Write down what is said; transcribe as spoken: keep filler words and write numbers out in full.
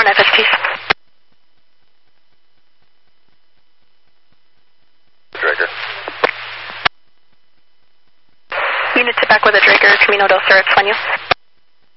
F S Ts. Draker. Unit to back with a Draker, Camino del Sur at Sueño.